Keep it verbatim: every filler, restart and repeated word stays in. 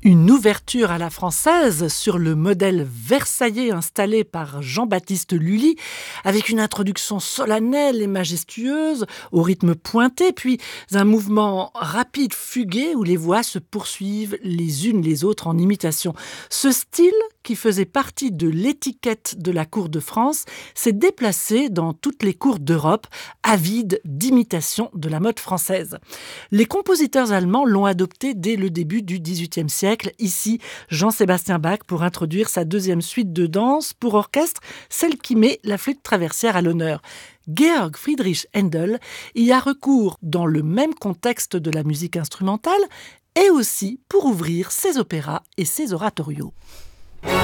Une ouverture à la française sur le modèle versaillais installé par Jean-Baptiste Lully, avec une introduction solennelle et majestueuse, au rythme pointé, puis un mouvement rapide, fugué, où les voix se poursuivent les unes les autres en imitation. Ce style, qui faisait partie de l'étiquette de la cour de France, s'est déplacé dans toutes les cours d'Europe, avides d'imitation de la mode française. Les compositeurs allemands l'ont adopté dès le début du dix-huitième siècle. Ici, Jean-Sébastien Bach pour introduire sa deuxième suite de danse pour orchestre, celle qui met la flûte traversière à l'honneur. Georg Friedrich Händel y a recours dans le même contexte de la musique instrumentale et aussi pour ouvrir ses opéras et ses oratorios.